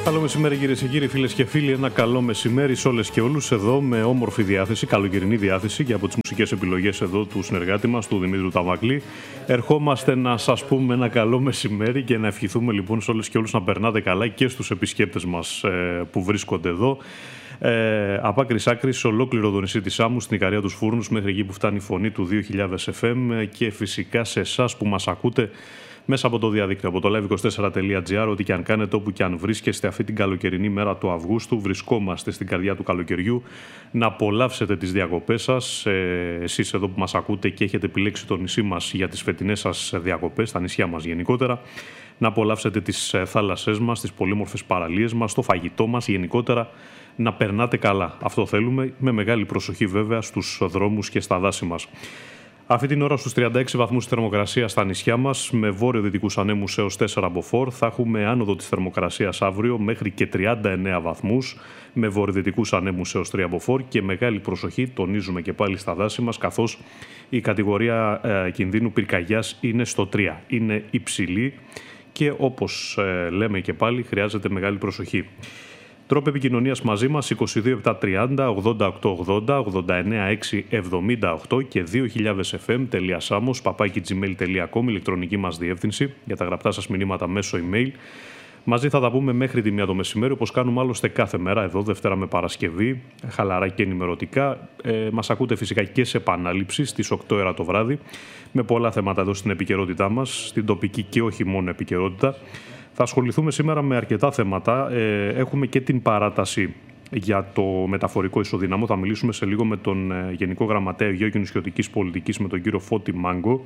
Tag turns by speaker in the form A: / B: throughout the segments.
A: Καλό μεσημέρι, κυρίες και κύριοι, φίλες και φίλοι. Ένα καλό μεσημέρι σε όλες και όλους. Εδώ με όμορφη διάθεση, καλοκαιρινή διάθεση και από τις μουσικές επιλογές εδώ του συνεργάτη μας, του Δημήτρου Ταβάκλη. Ερχόμαστε να σας πούμε ένα καλό μεσημέρι και να ευχηθούμε λοιπόν σε όλες και όλους να περνάτε καλά και στους επισκέπτες μας που βρίσκονται εδώ. Από άκρη σ' άκρη, σε ολόκληρο το νησί της Σάμου, στην Ικαρία τους Φούρνους, μέχρι εκεί που φτάνει η φωνή του 2000 FM και φυσικά σε εσάς που μας ακούτε μέσα από το διαδίκτυο, από το live24.gr, ό,τι και αν κάνετε, όπου και αν βρίσκεστε αυτή την καλοκαιρινή μέρα του Αυγούστου. Βρισκόμαστε στην καρδιά του καλοκαιριού. Να απολαύσετε τις διακοπές σας. Εσείς εδώ που μας ακούτε και έχετε επιλέξει το νησί μας για τις φετινές σας διακοπές, τα νησιά μας γενικότερα. Να απολαύσετε τις θάλασσές μας, τις πολύμορφες παραλίες μας, το φαγητό μας, γενικότερα να περνάτε καλά. Αυτό θέλουμε, με μεγάλη προσοχή βέβαια στους δρόμους και στα δάση μας. Αυτή την ώρα στους 36 βαθμούς θερμοκρασία στα νησιά μας, με βόρειο-δυτικούς ανέμους έως 4 μποφόρ. Θα έχουμε άνοδο της θερμοκρασίας αύριο μέχρι και 39 βαθμούς, με βορειοδυτικούς ανέμους έως 3 μποφόρ και μεγάλη προσοχή, τονίζουμε και πάλι στα δάση μας, καθώς η κατηγορία κινδύνου πυρκαγιάς είναι στο 3. Είναι υψηλή και όπως λέμε και πάλι χρειάζεται μεγάλη προσοχή. Τρόπο επικοινωνίας μαζί μας 22-730, 88-80, 89-6-78 και 2000fm.samos@gmail.com, ηλεκτρονική μας διεύθυνση για τα γραπτά σας μηνύματα μέσω email. Μαζί θα τα πούμε μέχρι τη 1 το μεσημέρι, όπως κάνουμε άλλωστε κάθε μέρα εδώ, Δευτέρα με Παρασκευή, χαλαρά και ενημερωτικά. Μας ακούτε φυσικά και σε επανάληψη στις 8 ώρα το βράδυ, με πολλά θέματα εδώ στην επικαιρότητά μας, στην τοπική και όχι μόνο επικαιρότητα. Θα ασχοληθούμε σήμερα με αρκετά θέματα. Έχουμε και την παράταση για το μεταφορικό ισοδύναμο. Θα μιλήσουμε σε λίγο με τον Γενικό Γραμματέα Υγείου και Νησιωτικής Πολιτικής, με τον κύριο Φώτη Μάγκο.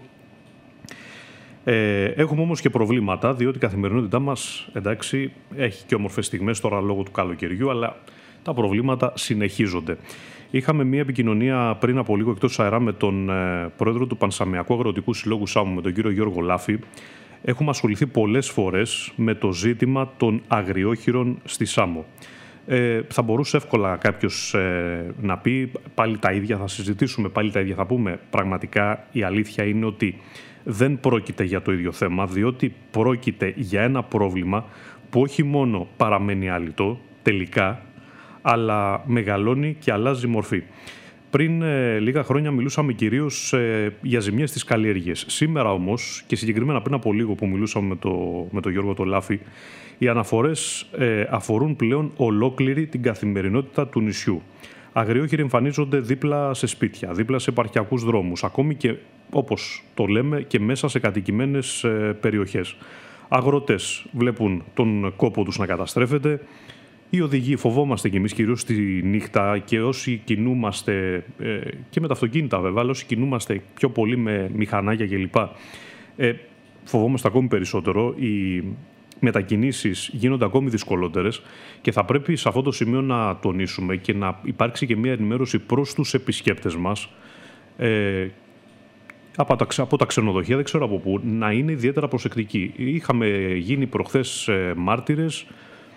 A: Έχουμε όμως και προβλήματα, διότι η καθημερινότητά μας, εντάξει, έχει και όμορφες στιγμές τώρα λόγω του καλοκαιριού, αλλά τα προβλήματα συνεχίζονται. Είχαμε μια επικοινωνία πριν από λίγο εκτός αερά με τον πρόεδρο του Πανσαμιακού Αγροτικού Συλλόγου Σάμου, με τον κύριο Γιώργο Λάφη. Έχουμε ασχοληθεί πολλές φορές με το ζήτημα των αγριόχειρων στη Σάμο. Θα μπορούσε εύκολα κάποιος να πει πάλι τα ίδια, θα συζητήσουμε πάλι τα ίδια, θα πούμε. Πραγματικά η αλήθεια είναι ότι δεν πρόκειται για το ίδιο θέμα, διότι πρόκειται για ένα πρόβλημα που όχι μόνο παραμένει άλυτο τελικά, αλλά μεγαλώνει και αλλάζει μορφή. Πριν λίγα χρόνια μιλούσαμε κυρίως για ζημιές στις καλλιέργειες. Σήμερα όμως, και συγκεκριμένα πριν από λίγο που μιλούσαμε με τον Γιώργο το Λάφη, οι αναφορές αφορούν πλέον ολόκληρη την καθημερινότητα του νησιού. Αγριόχειροι εμφανίζονται δίπλα σε σπίτια, δίπλα σε επαρχιακούς δρόμους, ακόμη και, όπως το λέμε, και μέσα σε κατοικημένες περιοχές. Αγροτές βλέπουν τον κόπο τους να καταστρέφεται. Οι οδηγοί φοβόμαστε κι εμείς κυρίως τη νύχτα, και όσοι κινούμαστε, και με τα αυτοκίνητα βέβαια, αλλά όσοι κινούμαστε πιο πολύ με μηχανάκια κλπ. Φοβόμαστε ακόμη περισσότερο. Οι μετακινήσεις γίνονται ακόμη δυσκολότερες και θα πρέπει σε αυτό το σημείο να τονίσουμε και να υπάρξει και μια ενημέρωση προς τους επισκέπτες μας, από τα ξενοδοχεία, δεν ξέρω από πού, να είναι ιδιαίτερα προσεκτικοί. Είχαμε γίνει προχθές μάρτυρες,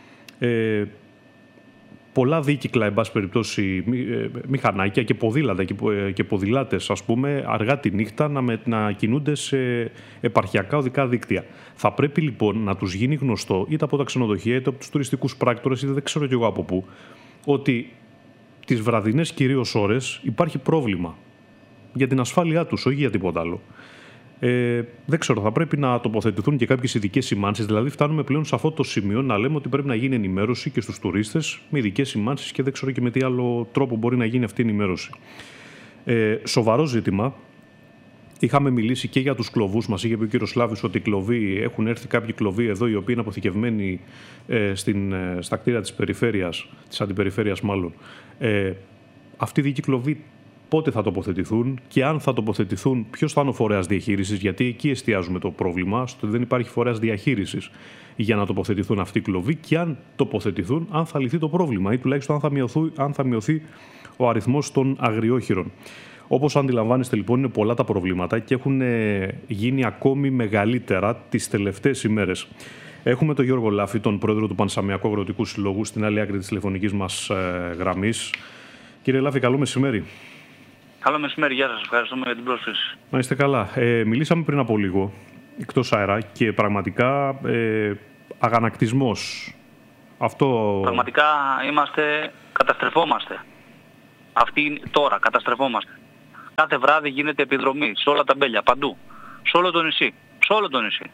A: πολλά δίκυκλα, εν πάση περιπτώσει, μηχανάκια και ποδήλατα και ποδηλάτες, ας πούμε, αργά τη νύχτα να κινούνται σε επαρχιακά οδικά δίκτυα. Θα πρέπει λοιπόν να τους γίνει γνωστό, είτε από τα ξενοδοχεία, είτε από τους τουριστικούς πράκτορες, είτε δεν ξέρω κι εγώ από πού, ότι τις βραδινές κυρίως ώρες υπάρχει πρόβλημα για την ασφάλειά τους, όχι για τίποτα άλλο. Δεν ξέρω, θα πρέπει να τοποθετηθούν και κάποιες ειδικές σημάνσεις. Δηλαδή, φτάνουμε πλέον σε αυτό το σημείο να λέμε ότι πρέπει να γίνει ενημέρωση και στους τουρίστες με ειδικές σημάνσεις και δεν ξέρω και με τι άλλο τρόπο μπορεί να γίνει αυτή η ενημέρωση. Σοβαρό ζήτημα. Είχαμε μιλήσει και για τους κλοβούς. Μας είχε πει ο κύριος Σλάβης ότι έχουν έρθει κάποιοι κλοβοί εδώ, οι οποίοι είναι αποθηκευμένοι στα κτίρια της περιφέρειας, της αντιπεριφέρειας μάλλον. Αυτοί οι δίκοι κλοβοί πότε θα τοποθετηθούν και αν θα τοποθετηθούν, ποιος θα είναι ο φορέας διαχείρισης, γιατί εκεί εστιάζουμε το πρόβλημα, στο ότι δεν υπάρχει φορέας διαχείρισης για να τοποθετηθούν αυτοί οι κλοβοί, και αν τοποθετηθούν, αν θα λυθεί το πρόβλημα ή τουλάχιστον αν θα μειωθεί ο αριθμός των αγριόχειρων. Όπως αντιλαμβάνεστε λοιπόν, είναι πολλά τα προβλήματα και έχουν γίνει ακόμη μεγαλύτερα τις τελευταίες ημέρες. Έχουμε τον Γιώργο Λάφη, τον πρόεδρο του Πανσαμιακού Αγροτικού Συλλόγου, στην άλλη άκρη της τηλεφωνικής μας γραμμής. Κύριε Λάφη, καλό μεσημέρι.
B: Καλό μεσημέρι, γεια σας. Ευχαριστούμε για την πρόσκληση.
A: Να είστε καλά. Μιλήσαμε πριν από λίγο, εκτός αέρα, και πραγματικά αγανακτισμός Αυτό...
B: Πραγματικά καταστρεφόμαστε. Αυτοί τώρα καταστρεφόμαστε. Κάθε βράδυ γίνεται επιδρομή σε όλα τα μπέλια, παντού. Σε όλο το νησί. Σε όλο το νησί.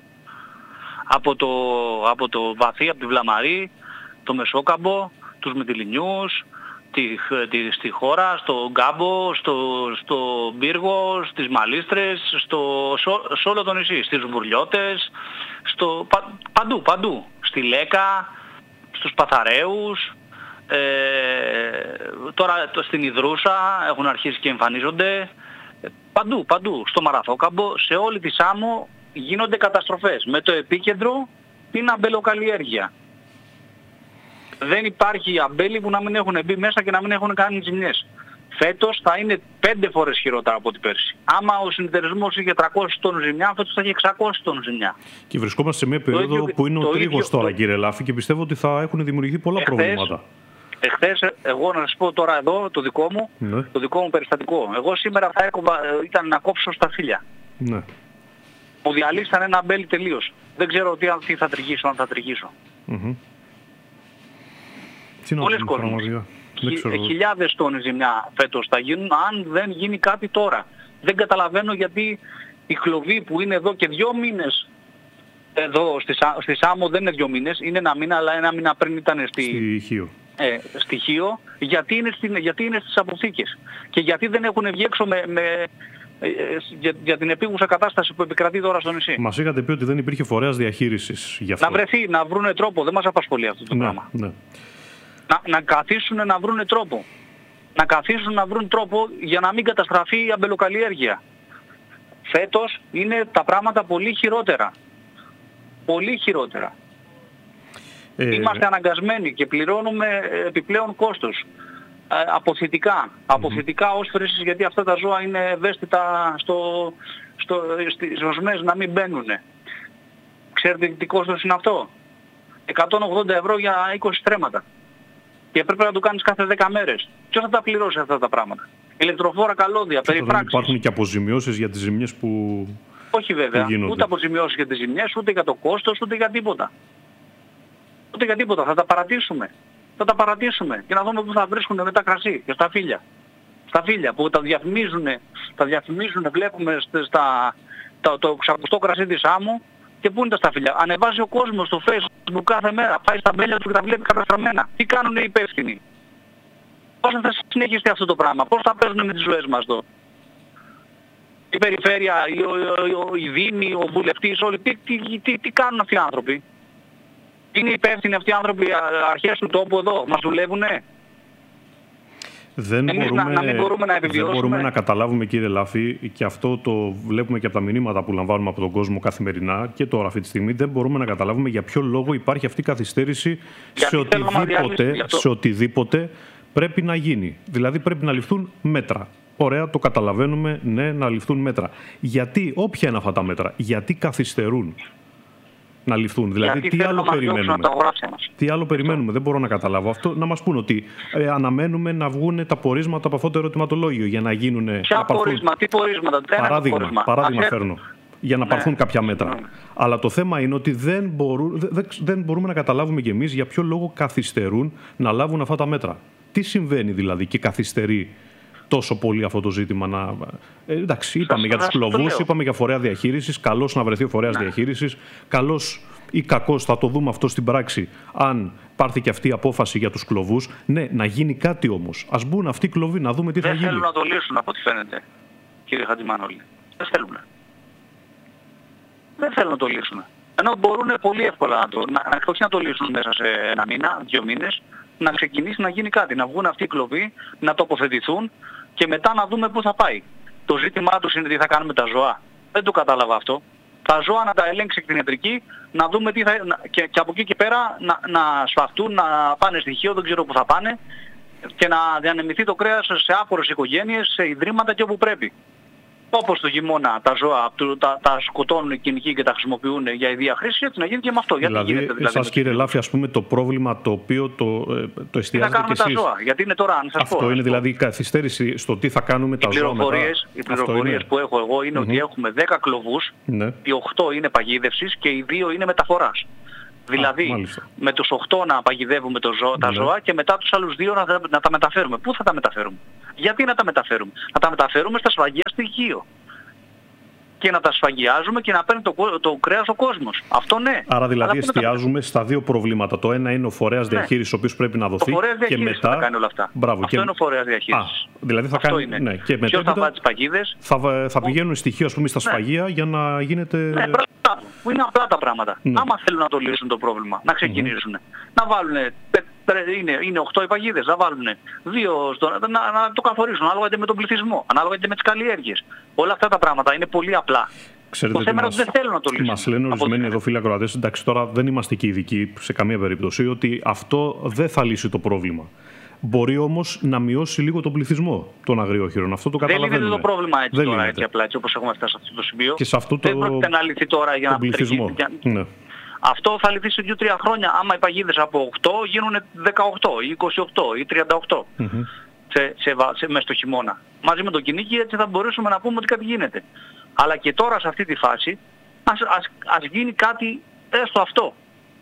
B: Από το Βαθύ, από τη Βλαμαρή, το Μεσόκαμπο, τους Μυτιληνιούς, στη χώρα, στο Γκάμπο, στο Πύργο, στις Μαλίστρες, σε όλο το νησί, στις Βουρλιώτες, παντού. Στη Λέκα, στους Παθαρέους, τώρα στην Ιδρούσα έχουν αρχίσει και εμφανίζονται, παντού, στο Μαραθόκαμπο, σε όλη τη Σάμο γίνονται καταστροφές. Με το επίκεντρο την αμπελοκαλλιέργεια. Δεν υπάρχει αμπέλι που να μην έχουν μπει μέσα και να μην έχουν κάνει ζημιές. Φέτος θα είναι 5 φορές χειρότερα από την πέρσι. Άμα ο συνεταιρισμός είχε 300 τόνους ζημιά, φέτος θα έχει 600 τόνους ζημιά.
A: Και βρισκόμαστε σε μια περίοδο που είναι ο τρίγος τώρα, κύριε Λάφη, και πιστεύω ότι θα έχουν δημιουργηθεί πολλά προβλήματα.
B: Εχθές, εγώ να σας πω τώρα εδώ το δικό μου, το δικό μου περιστατικό. Εγώ σήμερα ήταν να κόψω στα φύλλα.
A: Ναι.
B: Μου διαλύσαν ένα αμπέλι τελείως. Δεν ξέρω τι θα τριγύσω, αν θα τριγύσω. Πολλές κόσμος. Χιλιάδες τόνοι ζημιά φέτος θα γίνουν αν δεν γίνει κάτι τώρα. Δεν καταλαβαίνω γιατί η κλωβή που είναι εδώ και 2 μήνες εδώ στη Σάμο δεν είναι 2 μήνες, είναι 1 μήνα, αλλά 1 μήνα πριν ήταν στη Χίο, γιατί είναι στις αποθήκες και γιατί δεν έχουν βγει έξω για την επίγουσα κατάσταση που επικρατεί τώρα στο νησί.
A: Μας είχατε πει ότι δεν υπήρχε φορέας διαχείρισης γι' αυτό.
B: Να βρεθεί, να βρούνε τρόπο, δεν μας απασχολεί αυτό το πράγμα.
A: Ναι.
B: Να καθίσουν να βρούνε τρόπο. Να καθίσουν να βρουν τρόπο για να μην καταστραφεί η αμπελοκαλλιέργεια. Φέτος είναι τα πράγματα πολύ χειρότερα. Πολύ χειρότερα. Είμαστε αναγκασμένοι και πληρώνουμε επιπλέον κόστος. Αποθητικά όσφρησης, γιατί αυτά τα ζώα είναι ευαίσθητα στις οσμές να μην μπαίνουν. Ξέρετε τι κόστος είναι αυτό? 180 ευρώ για 20 στρέμματα. Και πρέπει να το κάνεις κάθε 10 μέρες. Ποιος θα τα πληρώσει αυτά τα πράγματα? Ηλεκτροφόρα καλώδια, περιπράξεις.
A: Υπάρχουν και αποζημιώσεις για τις ζημιές που
B: Όχι βέβαια, ούτε αποζημιώσεις για τις ζημιές, ούτε για το κόστος, ούτε για τίποτα. Ούτε για τίποτα, θα τα παρατήσουμε. Θα τα παρατήσουμε και να δούμε πού θα βρίσκουν μετά κρασί και στα φύλλα. Στα φύλλα που τα διαφημίζουν, βλέπουμε το ξακουστό κρασί της Άμμου και πού είναι τα σταφύλια. Ανεβάζει ο κόσμος στο Facebook κάθε μέρα, πάει στα μπέλια του και τα βλέπει καταστραμμένα. Τι κάνουν οι υπεύθυνοι? Πώς θα συνεχιστεί αυτό το πράγμα? Πώς θα παίζουν με τις ζωές μας εδώ? Η περιφέρεια, οι δήμοι, ο βουλευτής, όλοι, τι κάνουν αυτοί οι άνθρωποι? Είναι υπεύθυνοι αυτοί οι άνθρωποι, αρχές του τόπου εδώ, μας δουλεύουνε?
A: Δεν μπορούμε να καταλάβουμε, κύριε Λάφη, και αυτό το βλέπουμε και από τα μηνύματα που λαμβάνουμε από τον κόσμο καθημερινά και τώρα αυτή τη στιγμή, δεν μπορούμε να καταλάβουμε για ποιο λόγο υπάρχει αυτή η καθυστέρηση σε οτιδήποτε πρέπει να γίνει. Δηλαδή πρέπει να ληφθούν μέτρα. Ωραία, το καταλαβαίνουμε, ναι, να ληφθούν μέτρα. Γιατί, όποια είναι αυτά τα μέτρα, γιατί καθυστερούν να ληφθούν? Δηλαδή, τι άλλο περιμένουμε? Δεν μπορώ να καταλάβω αυτό. Να μας πούν ότι αναμένουμε να βγουν τα πορίσματα από αυτό το ερωτηματολόγιο για να γίνουν.
B: Ποια πορίσματα, τι πορίσματα?
A: Παράδειγμα φέρνω. Για να πάρθουν κάποια μέτρα. Αλλά το θέμα είναι ότι δεν μπορούμε να καταλάβουμε κι εμείς για ποιο λόγο καθυστερούν να λάβουν αυτά τα μέτρα. Τι συμβαίνει δηλαδή και καθυστερεί τόσο πολύ αυτό το ζήτημα? Εντάξει, είπαμε για τους κλωβούς, είπαμε για φορέα διαχείρισης. Καλώς να βρεθεί ο φορέας διαχείρισης. Καλώς ή κακώς θα το δούμε αυτό στην πράξη, αν πάρθει και αυτή η απόφαση για τους κλωβούς. Ναι, να γίνει κάτι όμως. Ας μπουν αυτοί οι κλωβοί, να δούμε τι θα γίνει.
B: Δεν θέλουν να το λύσουν από ό,τι φαίνεται, κύριε Χατζημανόλη. Δεν θέλουν. Δεν θέλουν να το λύσουν. Ενώ μπορούν πολύ εύκολα να το λύσουν μέσα σε 1 μήνα, 2 μήνες, να ξεκινήσει να γίνει κάτι. Να βγουν αυτοί οι κλωβοί, να τοποθετηθούν και μετά να δούμε πού θα πάει. Το ζήτημά τους είναι τι θα κάνουμε με τα ζώα. Δεν το κατάλαβα αυτό. Τα ζώα να τα ελέγξει την ιατρική, να δούμε τι θα, και από εκεί και πέρα να σφαχτούν, να πάνε στοιχείο, δεν ξέρω πού θα πάνε, και να διανεμηθεί το κρέας σε άφορες οικογένειες, σε ιδρύματα και όπου πρέπει. Όπως το χειμώνα τα ζώα τα σκοτώνουν οι κοινικοί και τα χρησιμοποιούν για ιδία χρήση, έτσι να γίνει και με αυτό.
A: Δηλαδή, εσάς, κύριε Λάφη, ας πούμε, το πρόβλημα το οποίο το εστιάζετε και εσείς.
B: Τα ζώα, γιατί είναι τώρα, αν σας
A: αυτό
B: πω,
A: είναι δηλαδή η καθυστέρηση στο τι θα κάνουμε τα ζώα μετά.
B: Οι πληροφορίες που έχω εγώ είναι ότι έχουμε 10 κλωβούς, οι 8 είναι παγίδευσης και οι 2 είναι μεταφοράς. Δηλαδή με τους 8 να παγιδεύουμε τα ζώα και μετά τους άλλους 2 να τα μεταφέρουμε. Πού θα τα μεταφέρουμε? Γιατί να τα μεταφέρουμε? Να τα μεταφέρουμε στα σφαγεία στοιχείο. Και να τα σφαγιάζουμε και να παίρνει το κρέας ο κόσμος. Αυτό ναι.
A: Άρα δηλαδή εστιάζουμε στα δύο προβλήματα. Το ένα είναι ο φορέας διαχείρισης, ο οποίος πρέπει να δοθεί.
B: Ο φορέας διαχείρισης θα κάνει όλα αυτά. Αυτό είναι ο φορέας διαχείρισης.
A: Δηλαδή θα κάνει. Ναι, και
B: ποιος θα βάλει τις παγίδες?
A: Θα πηγαίνουν στοιχεία, ας πούμε, στα σφαγεία για να γίνεται.
B: Ναι, που είναι απλά τα πράγματα. Άμα θέλουν να το λύσουν το πρόβλημα, να ξεκινήσουν. Να βάλουν. Είναι 8 οι παγίδες, να βάλουν 2 να το καθορίσουν ανάλογα και με τον πληθυσμό, ανάλογα και με τις καλλιέργειες. Όλα αυτά τα πράγματα είναι πολύ απλά.
A: Ξέρετε,
B: το θέμα είναι ότι δεν θέλουν να το λύσουν.
A: Μας λένε ορισμένοι εδώ φίλοι ακροατές, εντάξει τώρα δεν είμαστε και ειδικοί σε καμία περίπτωση, ότι αυτό δεν θα λύσει το πρόβλημα. Μπορεί όμως να μειώσει λίγο τον πληθυσμό των αγριόχειρων. Αυτό το καταλαβαίνουμε.
B: Δεν λύνεται το πρόβλημα έτσι τώρα, έτσι απλά, έτσι όπως έχουμε φτάσει σε αυτό το σημείο.
A: Και σε αυτό
B: δεν πρόκειται να λυθεί τώρα για να
A: πληθυσμό.
B: Ναι. Αυτό θα λυθεί σε 2-3 χρόνια, άμα οι παγίδες από 8 γίνουν 18 ή 28 ή 38 μέσα στο χειμώνα. Μαζί με το κυνήγι έτσι θα μπορέσουμε να πούμε ότι κάτι γίνεται. Αλλά και τώρα σε αυτή τη φάση ας γίνει κάτι έστω αυτό.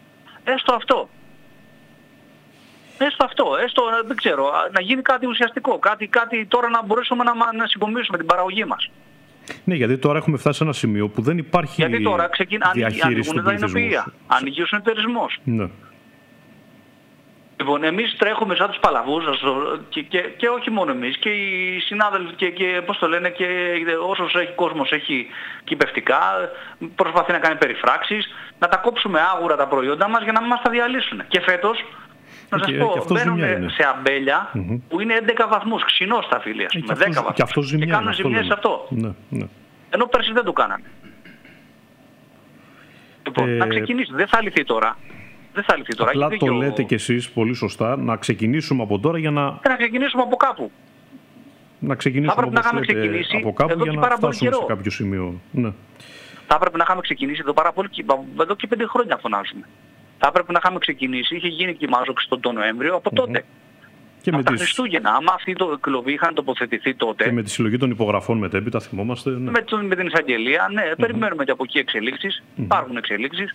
B: Δεν ξέρω, να γίνει κάτι ουσιαστικό, κάτι τώρα να μπορέσουμε να συγκομίσουμε την παραγωγή μας.
A: Ναι, γιατί τώρα έχουμε φτάσει σε ένα σημείο που δεν υπάρχει διαχείριση του πληθυσμού.
B: Ανοίγει ο συνεταιρισμός.
A: Ναι.
B: Λοιπόν, εμείς τρέχουμε σαν τους παλαβούς και όχι μόνο εμείς, και οι συνάδελφοι και πώς το λένε, και όσος έχει κόσμος έχει κυπευτικά, προσπαθεί να κάνει περιφράξεις, να τα κόψουμε άγουρα τα προϊόντα μας για να μην μας τα διαλύσουν. Και φέτος, να σας πω, μπαίνουν σε αμπέλια που είναι 11 βαθμούς, ξινός τα φίλια, με 10 βαθμούς. Και κάνουν ζημιές σε αυτό.
A: Ναι.
B: Ενώ πέρσι δεν το κάνανε. Λοιπόν, να ξεκινήσει, δεν θα λυθεί τώρα.
A: Απλά το λέτε κι εσείς πολύ σωστά, να ξεκινήσουμε από τώρα για να
B: ξεκινήσουμε από κάπου.
A: Να ξεκινήσουμε από κάπου για να φτάσουμε σε κάποιο σημείο. Ναι.
B: Θα έπρεπε να είχαμε ξεκινήσει εδώ και 5 χρόνια φωνάζουμε. Θα έπρεπε να είχαμε ξεκινήσει, είχε γίνει και η μάζοξη τον Νοέμβριο, από τότε. Και από τα Χριστούγεννα, άμα αυτοί οι κλοβοί είχαν τοποθετηθεί τότε. Και
A: με τη συλλογή των υπογραφών μετέπειτα, θυμόμαστε. Ναι.
B: Με την εισαγγελία, ναι, περιμένουμε και από εκεί εξελίξεις. Υπάρχουν εξελίξεις.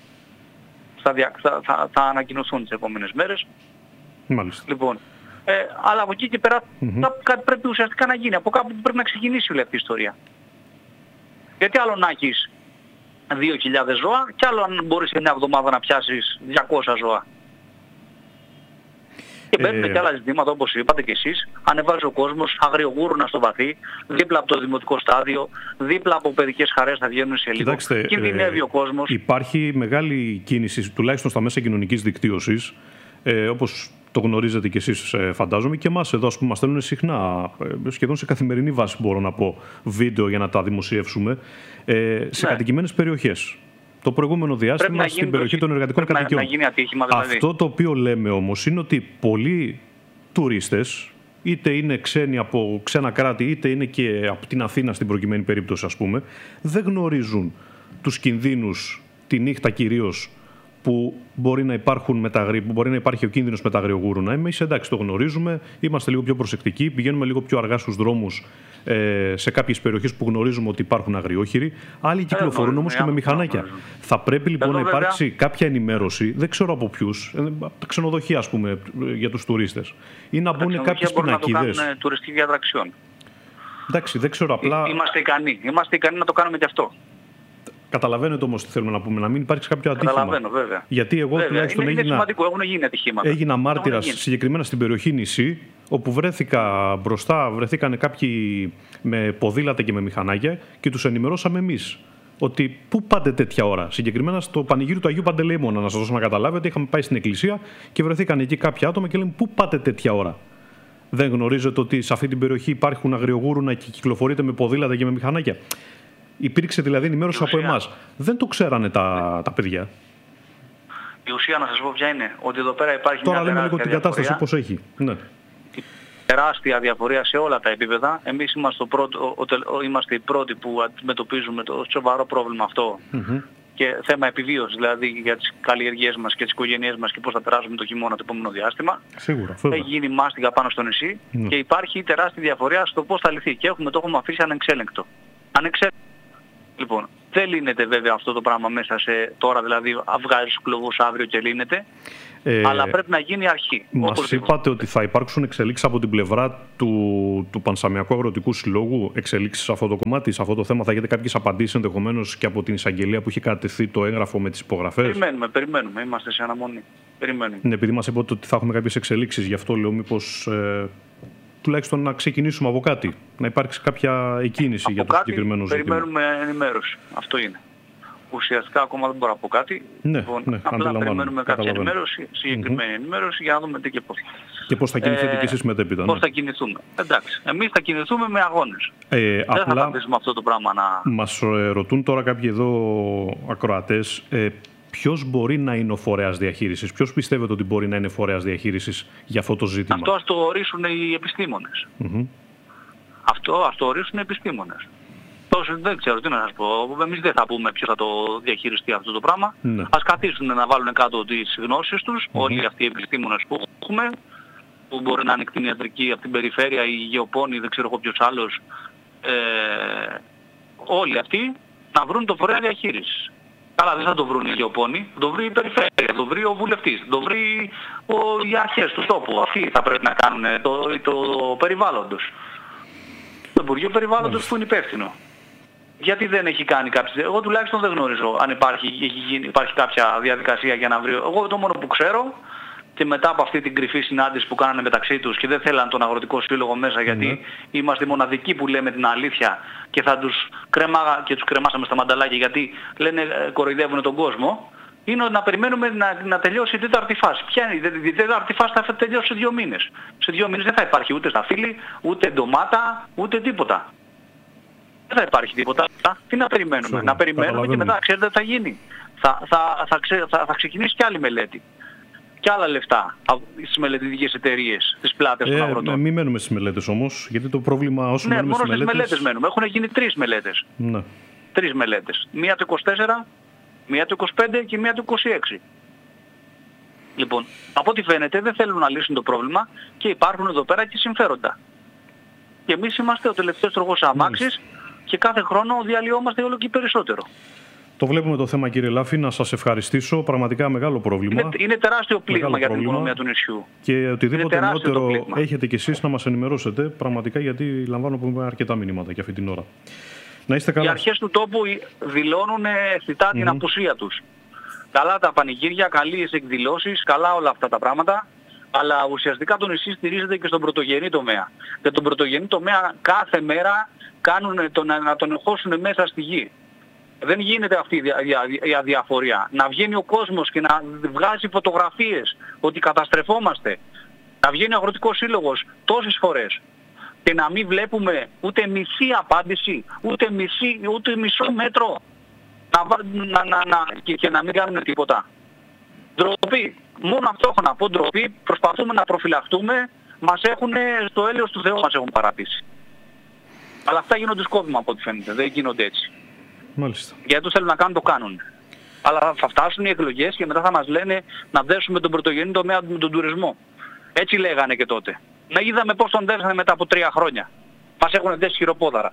B: Θα ανακοινωθούν τις επόμενες μέρες.
A: Μάλιστα.
B: Λοιπόν, αλλά από εκεί και πέρα κάτι πρέπει ουσιαστικά να γίνει. Από κάπου πρέπει να ξεκινήσει όλη αυτή η ιστορία. Γιατί άλλο να έχεις 2.000 ζώα και άλλο αν μπορείς σε μια εβδομάδα να πιάσεις 200 ζώα. Και μπαίνουν και άλλα ζητήματα όπως είπατε και εσείς. Ανεβάζει ο κόσμος αγριογούρουνα στο βαθύ, δίπλα από το δημοτικό στάδιο, δίπλα από παιδικές χαρές θα βγαίνουν σε λίγο.
A: Κοιτάξτε,
B: κινδυνεύει ο κόσμος.
A: Υπάρχει μεγάλη κίνηση, τουλάχιστον στα μέσα κοινωνικής δικτύωσης, όπως το γνωρίζετε κι εσείς φαντάζομαι, και εμάς εδώ, ας πούμε, μας στέλνουν συχνά, σχεδόν σε καθημερινή βάση μπορώ να πω, βίντεο για να τα δημοσιεύσουμε, σε κατοικημένες περιοχές. Το προηγούμενο διάστημα στην περιοχή των εργατικών κατοικιών. Αυτό το οποίο λέμε όμως είναι ότι πολλοί τουρίστες, είτε είναι ξένοι από ξένα κράτη, είτε είναι και από την Αθήνα στην προκειμένη περίπτωση, ας πούμε, δεν γνωρίζουν τους κινδύνους τη νύχτα κυρίως που μπορεί να υπάρχει ο κίνδυνος με τα αγριογούρουνα. Εμείς εντάξει το γνωρίζουμε, είμαστε λίγο πιο προσεκτικοί, πηγαίνουμε λίγο πιο αργά στους δρόμους σε κάποιες περιοχές που γνωρίζουμε ότι υπάρχουν αγριόχειροι. Άλλοι κυκλοφορούν όμως και με μηχανάκια. Θα πρέπει λοιπόν να υπάρξει κάποια ενημέρωση, δεν ξέρω από ποιους, από τα ξενοδοχεία ας πούμε, για τους τουρίστες, ή να μπουν κάποιες πινακίδες.
B: Να το κάνουν τουριστική ατραξιόν.
A: Εντάξει, δεν ξέρω απλά.
B: Είμαστε ικανοί να το κάνουμε και αυτό.
A: Καταλαβαίνετε όμως τι θέλουμε να πούμε, να μην υπάρξει κάποιο ατύχημα.
B: Καταλαβαίνω, βέβαια.
A: Γιατί εγώ τουλάχιστον
B: είναι σημαντικό, έχουν γίνει ατυχήματα.
A: Έγινα μάρτυρας συγκεκριμένα στην περιοχή Νησί, όπου βρέθηκα μπροστά, βρεθήκαν κάποιοι με ποδήλατα και με μηχανάκια και τους ενημερώσαμε εμείς. Ότι πού πάτε τέτοια ώρα. Συγκεκριμένα στο πανηγύρι του Αγίου Παντελεήμωνα, να σας δώσω να καταλάβετε, είχαμε πάει στην εκκλησία και βρεθήκαν εκεί κάποια άτομα και λένε πού πάτε τέτοια ώρα. Δεν γνωρίζετε ότι σε αυτή την περιοχή υπάρχουν αγριογούρουνα και κυκλοφορείτε με ποδήλατα και με μηχανάκια. Υπήρξε δηλαδή ενημέρωση από εμάς. Δεν το ξέρανε τα παιδιά.
B: Η ουσία να σας πω ποια είναι. Ότι εδώ πέρα υπάρχει
A: τώρα μια τεράστια διαφορία. Τώρα λέμε λίγο την κατάσταση όπως έχει. Ναι.
B: Τεράστια διαφορία σε όλα τα επίπεδα. Εμείς είμαστε οι πρώτοι που αντιμετωπίζουμε το σοβαρό πρόβλημα αυτό. Και θέμα επιβίωσης δηλαδή για τις καλλιεργίες μας και τις οικογένειές μας και πώς θα περάσουμε το χειμώνα το επόμενο διάστημα.
A: Σίγουρα.
B: Έχει γίνει μάστιγα πάνω στο νησί και υπάρχει τεράστια διαφορία στο πώς θα λυθεί. Και το έχουμε αφήσει ανεξέλεγκτο. Λοιπόν, δεν λύνεται βέβαια αυτό το πράγμα μέσα σε τώρα, δηλαδή βγάζεις κλωβούς αύριο και λύνεται, αλλά πρέπει να γίνει αρχή.
A: Μας είπατε ότι θα υπάρξουν εξελίξεις από την πλευρά του Πανσαμιακού Αγροτικού Συλλόγου, εξελίξεις σε αυτό το κομμάτι, σε αυτό το θέμα. Θα έχετε κάποιες απαντήσεις ενδεχομένως και από την εισαγγελία που έχει κατατεθεί το έγγραφο με τις υπογραφές?
B: Περιμένουμε. Είμαστε σε αναμονή. Περιμένουμε.
A: Ναι, επειδή μας είπατε ότι θα έχουμε κάποιες εξελίξεις, γι' αυτό λέω μήπως τουλάχιστον να ξεκινήσουμε από κάτι, να υπάρξει κάποια εκκίνηση για το συγκεκριμένο ζήτημα.
B: Περιμένουμε ενημέρωση. Αυτό είναι. Ουσιαστικά ακόμα δεν μπορώ να πω κάτι.
A: Ναι,
B: απλά περιμένουμε κάποια ενημέρωση, συγκεκριμένη ενημέρωση, για να δούμε τι και πώς.
A: Και πώς θα κινηθείτε κι εσείς μετέπειτα.
B: Πώς θα κινηθούμε. Εντάξει. Εμείς θα κινηθούμε με αγώνες. Δεν θα αφήσουμε αυτό το πράγμα να...
A: Μας ρωτούν τώρα κάποιοι εδώ ακροατές, ποιος μπορεί να είναι ο φορέας διαχείρισης, ποιος πιστεύετε ότι μπορεί να είναι φορέας διαχείρισης για αυτό το ζήτημα?
B: Αυτό ας το ορίσουν οι επιστήμονες. Αυτό ας το ορίσουν οι επιστήμονες. Δεν ξέρω τι να σας πω. Εμείς δεν θα πούμε ποιος θα το διαχειριστεί αυτό το πράγμα.
A: Ναι.
B: Ας καθίσουν να βάλουν κάτω τις γνώσεις τους, όλοι αυτοί οι επιστήμονες που έχουμε, που μπορεί να είναι κτηνιατρική από την περιφέρεια, η γεωπόνοι, δεν ξέρω εγώ ποιος άλλος, όλοι αυτοί να βρουν το φορέα διαχείρισης. Καλά, δεν θα το βρουν οι γεωπόνοι, το βρει η περιφέρεια, το βρει ο βουλευτής, το βρει οι αρχές του τόπου. Αυτοί θα πρέπει να κάνουν το περιβάλλοντος. Το Υπουργείο Περιβάλλοντος που είναι υπεύθυνο. Γιατί δεν έχει κάνει κάποιο... Εγώ τουλάχιστον δεν γνωρίζω αν υπάρχει κάποια διαδικασία για να βρει... Εγώ το μόνο που ξέρω, και μετά από αυτή την κρυφή συνάντηση που κάνανε μεταξύ τους και δεν θέλαν τον Αγροτικό Σύλλογο μέσα, γιατί είμαστε οι μοναδικοί που λέμε την αλήθεια και θα τους κρεμάσαμε στα μανταλάκια γιατί λένε κοροϊδεύουν τον κόσμο, είναι να περιμένουμε να τελειώσει η τέταρτη φάση. Ποια είναι η τέταρτη φάση? Θα τελειώσει σε 2 μήνες. Σε 2 μήνες δεν θα υπάρχει ούτε σταφύλι, ούτε ντομάτα, ούτε τίποτα. Δεν θα υπάρχει τίποτα. Τι να περιμένουμε? Να περιμένουμε και μετά ξέρετε τι θα γίνει. Θα ξεκινήσει κι άλλη μελέτη. Και άλλα λεφτά στις μελετητικές εταιρείες, στις πλάτες των αγροτών.
A: Μην μένουμε στις μελέτες όμως, γιατί το πρόβλημα όσο μένουμε
B: στις μελέτες μένουμε. Έχουν γίνει 3 μελέτες.
A: Ναι.
B: 3 μελέτες. Μία το 24, μία το 25 και μία το 26. Λοιπόν, από ό,τι φαίνεται δεν θέλουν να λύσουν το πρόβλημα και υπάρχουν εδώ πέρα και συμφέροντα. Και εμείς είμαστε ο τελευταίος τροχός αμάξης και κάθε χρόνο διαλυόμαστε όλο και περισσότερο.
A: Το βλέπουμε το θέμα, κύριε Λάφη. Να σας ευχαριστήσω. Πραγματικά μεγάλο πρόβλημα.
B: Είναι τεράστιο πλήγμα για την οικονομία του νησιού.
A: Και οτιδήποτε νεότερο έχετε κι εσείς να μας ενημερώσετε. Πραγματικά, γιατί λαμβάνω αρκετά μηνύματα και αυτή την ώρα. Να είστε καλά.
B: Οι αρχές του τόπου δηλώνουν αισθητά την απουσία τους. Καλά τα πανηγύρια, καλές εκδηλώσεις, καλά όλα αυτά τα πράγματα. Αλλά ουσιαστικά το νησί στηρίζεται και στον πρωτογενή τομέα. Και τον πρωτογενή τομέα κάθε μέρα κάνουν να τον εχώσουν μέσα στη γη. Δεν γίνεται αυτή η αδιαφορία. Να βγαίνει ο κόσμος και να βγάζει φωτογραφίες ότι καταστρεφόμαστε. Να βγαίνει ο Αγροτικός Σύλλογος τόσες φορές και να μην βλέπουμε ούτε μισή απάντηση, ούτε μισό μέτρο και να μην κάνουμε τίποτα. Ντροπή. Μόνο αυτό έχω να πω, ντροπή. Προσπαθούμε να προφυλαχτούμε. Μας έχουν στο έλεος του Θεού μας έχουν παρατήσει. Αλλά αυτά γίνονται σκόπιμα από ό,τι φαίνεται. Δεν γίνονται έτσι.
A: Μάλιστα.
B: Γιατί τους θέλουν να κάνουν, το κάνουν. Αλλά θα φτάσουν οι εκλογές και μετά θα μας λένε να δέσουμε τον πρωτογενή τομέα με τον τουρισμό. Έτσι λέγανε και τότε. Να είδαμε πώς τον δέσανε μετά από 3 χρόνια. Μας έχουν δέσει χειροπόδαρα.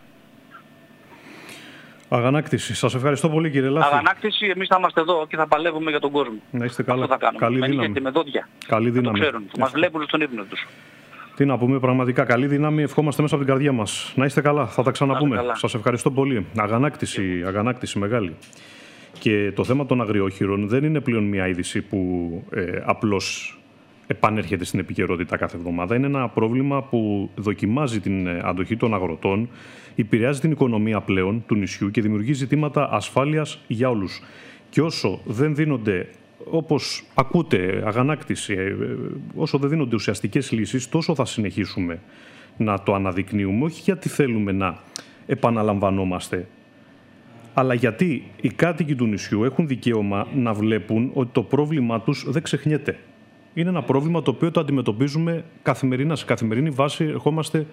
A: Αγανάκτηση. Σας ευχαριστώ πολύ, κύριε Λάφη.
B: Αγανάκτηση. Εμείς θα είμαστε εδώ και θα παλεύουμε για τον κόσμο.
A: Να είστε καλά.
B: Αυτό θα κάνουμε.
A: Καλή δύναμη.
B: Και με δόντια.
A: Καλή δύναμη.
B: Το ξέρουν. Μας βλέπουν στον ύπνο τους.
A: Τι να πούμε, πραγματικά καλή δύναμη. Ευχόμαστε μέσα από την καρδιά μας. Να είστε καλά. Θα τα ξαναπούμε. Σας ευχαριστώ πολύ. Αγανάκτηση μεγάλη. Και το θέμα των αγριόχειρων δεν είναι πλέον μια είδηση που απλώς επανέρχεται στην επικαιρότητα κάθε εβδομάδα. Είναι ένα πρόβλημα που δοκιμάζει την αντοχή των αγροτών, επηρεάζει την οικονομία πλέον του νησιού και δημιουργεί ζητήματα ασφάλειας για όλους. Και όσο δεν δίνονται, όπως ακούτε, αγανάκτηση, όσο δεν δίνονται ουσιαστικές λύσεις, τόσο θα συνεχίσουμε να το αναδεικνύουμε. Όχι γιατί θέλουμε να επαναλαμβανόμαστε, αλλά γιατί οι κάτοικοι του νησιού έχουν δικαίωμα να βλέπουν ότι το πρόβλημά τους δεν ξεχνιέται. Είναι ένα πρόβλημα το οποίο το αντιμετωπίζουμε καθημερινά. Σε καθημερινή βάση ερχόμαστε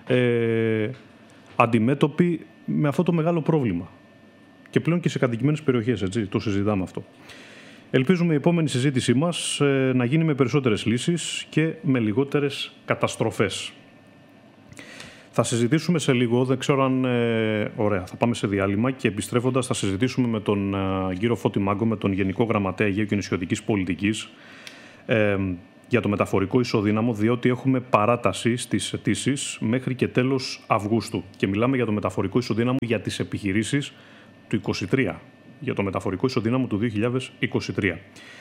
A: αντιμέτωποι με αυτό το μεγάλο πρόβλημα. Και πλέον και σε κατοικημένες περιοχές, έτσι, το συζητάμε αυτό. Ελπίζουμε η επόμενη συζήτησή μας να γίνει με περισσότερες λύσεις και με λιγότερες καταστροφές. Θα συζητήσουμε σε λίγο, δεν ξέρω αν... ωραία, θα πάμε σε διάλειμμα και επιστρέφοντας θα συζητήσουμε με τον κύριο Φώτη Μάγκο, με τον Γενικό Γραμματέα Αιγαίου και Νησιωτικής Πολιτικής, για το μεταφορικό ισοδύναμο, διότι έχουμε παράταση στις αιτήσεις μέχρι και τέλος Αυγούστου. Και μιλάμε για το μεταφορικό ισοδύναμο για τις επιχειρήσεις του 2023, για το μεταφορικό ισοδύναμο του 2023.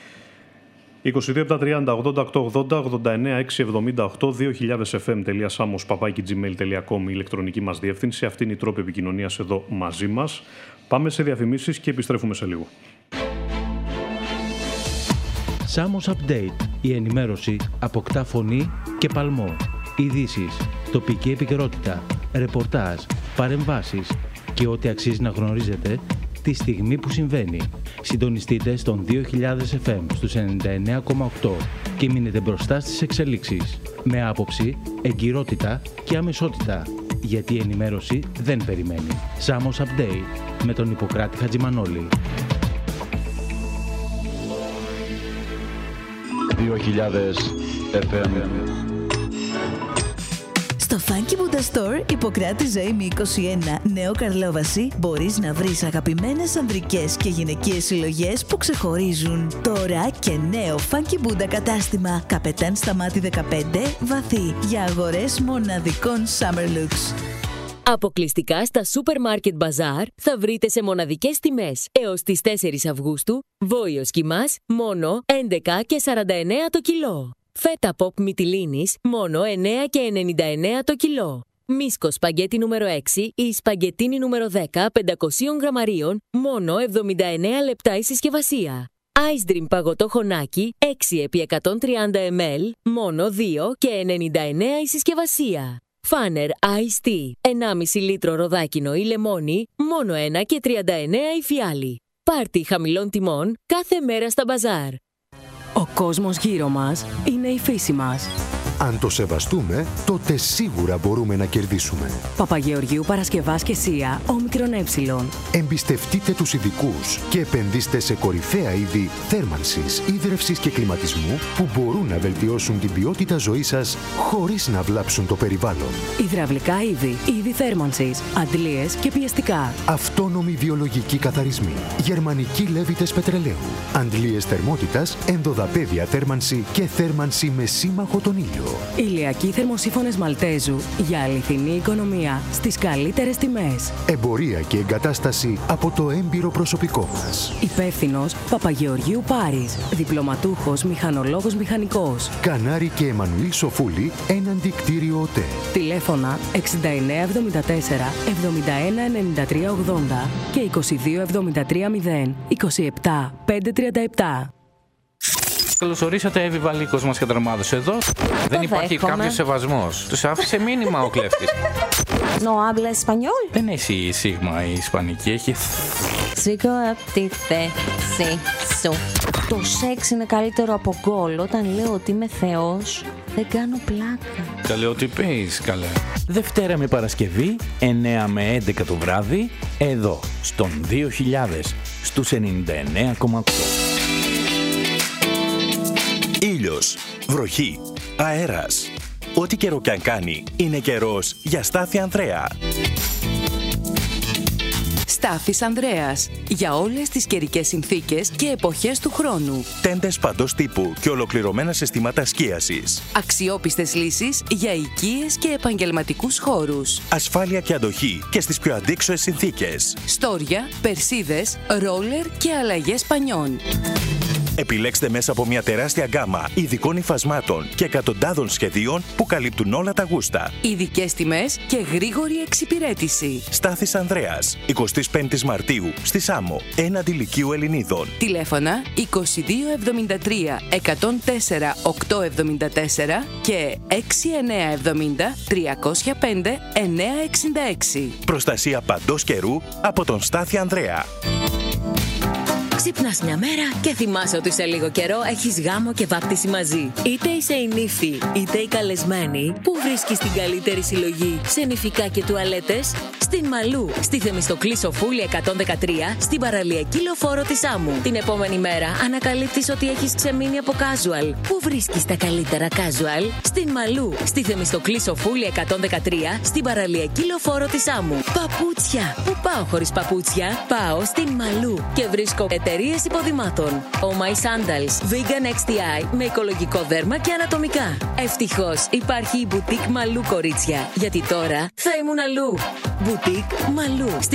A: 22-30-80-880-89-678 2000fm.samos@gmail.com η ηλεκτρονική μας διεύθυνση. Αυτή είναι η τρόπη επικοινωνίας εδώ μαζί μας. Πάμε σε διαφημίσεις και επιστρέφουμε σε λίγο.
C: Samos Update. Η ενημέρωση αποκτά φωνή και παλμό. Ειδήσεις, τοπική επικαιρότητα, ρεπορτάζ, παρεμβάσεις και ό,τι αξίζει να γνωρίζετε τη στιγμή που συμβαίνει. Συντονιστείτε στον 2000 FM στους 99,8 και μείνετε μπροστά στις εξελίξεις. Με άποψη, εγκυρότητα και αμεσότητα. Γιατί η ενημέρωση δεν περιμένει. Samos Update με τον Ιπποκράτη Χατζημανόλη.
D: 2000 FM.
E: Στο Funky Buddha Store, Ιπποκράτη Ζωήμη 21, Νέο Καρλόβαση, μπορείς να βρεις αγαπημένες ανδρικές και γυναικείες συλλογές που ξεχωρίζουν. Τώρα και νέο Funky Buddha κατάστημα, Καπετάν Σταμάτη 15, βαθύ, για αγορές μοναδικών summer looks.
F: Αποκλειστικά στα Supermarket Bazaar θα βρείτε σε μοναδικές τιμές έως τις 4 Αυγούστου βόηος κιμάς μόνο 11 και 49 το κιλό. Φέτα pop μυτιλίνης μόνο 9 και 99 το κιλό. Μίσκο σπαγκέτι νούμερο 6 ή σπαγκετίνι νούμερο 10 500 γραμμαρίων μόνο 79 λεπτά η συσκευασία. Ice Dream παγωτό χωνάκι 6 επί 130 ml μόνο 2 και 99 η συσκευασία. Φάνερ Ice Tea 1,5 λίτρο ροδάκινο ή λεμόνι μόνο 1 και 39 η φιάλη. Πάρτι χαμηλών τιμών κάθε μέρα στα μπαζάρ.
G: Ο κόσμος γύρω μας είναι η φύση μας.
H: Αν το σεβαστούμε, τότε σίγουρα μπορούμε να κερδίσουμε.
G: Παπαγεωργίου Παρασκευάς και Σία, όμικρον ε.
H: Εμπιστευτείτε τους ειδικούς και επενδύστε σε κορυφαία είδη θέρμανσης, ίδρευσης και κλιματισμού που μπορούν να βελτιώσουν την ποιότητα ζωής σας χωρίς να βλάψουν το περιβάλλον.
G: Υδραυλικά είδη θέρμανσης, αντλίες και πιεστικά.
H: Αυτόνομοι βιολογικοί καθαρισμοί, γερμανικοί λέβητες πετρελαίου, αντλίες θερμότητας, ενδοδαπέδια θέρμανση και θέρμανση με σύμμαχο τον ήλιο.
G: Ηλιακοί θερμοσύφωνες Μαλτέζου για αληθινή οικονομία στις καλύτερες τιμές.
H: Εμπορία και εγκατάσταση από το έμπειρο προσωπικό μας.
G: Υπεύθυνος Παπαγεωργίου Πάρης. Διπλωματούχος μηχανολόγος μηχανικός.
H: Κανάρη και Εμμανουήλ Σοφούλη, έναντι κτίριο ΟΤΕ.
G: Τηλέφωνα 6974 71 93 80 και 22 73 0 27 537.
I: Καλωσορίσατε, Εύη Βαλίκος μας καταρμάδωσε εδώ. Δεν υπάρχει κάποιος σεβασμός. Τους άφησε μήνυμα ο κλέφτης.
J: No habla español.
I: Δεν έχει σίγμα η ισπανική, έχει...
J: Σήκω από τη θέση σου. Το σεξ είναι καλύτερο από γκολ. Όταν λέω ότι είμαι θεός, δεν κάνω πλάκα.
I: Τα λέω ότι πεις, καλέ.
C: Δευτέρα με Παρασκευή, 9 με 11 το βράδυ, εδώ, στον 2000, στους 99,8.
K: Ήλιος, βροχή, αέρας. Ό,τι καιρό κι αν κάνει, είναι καιρός για Στάθη Ανδρέα.
G: Στάθης Ανδρέας. Για όλες τις καιρικές συνθήκες και εποχές του χρόνου.
K: Τέντες παντός τύπου και ολοκληρωμένα συστήματα σκίασης.
G: Αξιόπιστες λύσεις για οικίες και επαγγελματικούς χώρους.
K: Ασφάλεια και αντοχή και στις πιο αντίξωες συνθήκες.
G: Στόρια, περσίδες, ρόλερ και αλλαγές πανιών.
K: Επιλέξτε μέσα από μια τεράστια γκάμα ειδικών υφασμάτων και εκατοντάδων σχεδίων που καλύπτουν όλα τα γούστα.
G: Ειδικές τιμές και γρήγορη εξυπηρέτηση.
K: Στάθης Ανδρέας, 25 Μαρτίου, στη Σάμο, έναντι Λυκείου Ελληνίδων.
G: Τηλέφωνα 2273 104 874 και 6970 305 966.
K: Προστασία παντός καιρού από τον Στάθη Ανδρέα.
F: Ξυπνάς μια μέρα και θυμάσαι ότι σε λίγο καιρό έχεις γάμο και βάπτιση μαζί. Είτε είσαι η νύφη, είτε η καλεσμένη, που βρίσκεις την καλύτερη συλλογή σε νηφικά και τουαλέτες? Στην Μαλού, στη Θεμιστοκλή Σοφούλη 113, στην παραλιακή λεωφόρο της Άμμου. Την επόμενη μέρα ανακαλύπτεις ότι έχεις ξεμείνει από casual. Πού βρίσκεις τα καλύτερα casual? Στην Μαλού, στη Θεμιστοκλή Σοφούλη 113, στην παραλιακή λεωφόρο της Άμμου. Παπούτσια. Πού πάω χωρίς παπούτσια? Πάω στην Μαλού και βρίσκω εταιρείες υποδημάτων. Oh My Sandals, Vegan XTI με οικολογικό δέρμα και ανατομικά. Ευτυχώς υπάρχει η μπουτίκ Μαλού, κορίτσια, γιατί τώρα θα ήμουν αλλού. Μπουτίκ Μαλού.